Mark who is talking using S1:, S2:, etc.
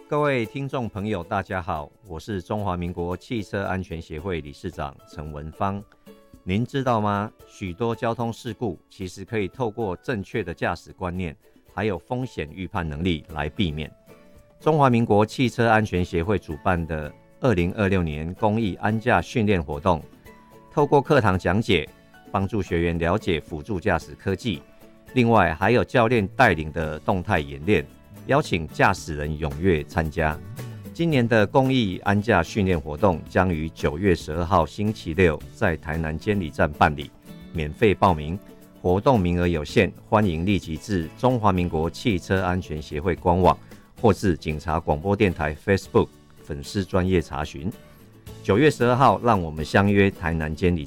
S1: 各位听众朋友大家好，我是中华民国汽车安全协会理事长陈文芳。您知道吗？许多交通事故其实可以透过正确的驾驶观念还有风险预判能力来避免。中华民国汽车安全协会主办的2026年公益安驾训练活动，透过课堂讲解帮助学员了解辅助驾驶科技，另外还有教练带领的动态演练，邀请驾驶人踊跃参加。今年的公益安驾训练活动将于9月12号星期六在台南监理站办理，免费报名，活动名额有限，欢迎立即至中华民国汽车安全协会官网或至警察广播电台 Facebook 粉丝专页查询。9月12号，让我们相约台南监理